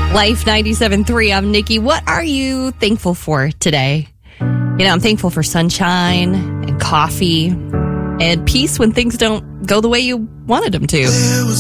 Life 97.3, I'm Nikki. What are you thankful for today? I'm thankful for sunshine and coffee and peace when things don't go the way you wanted them to.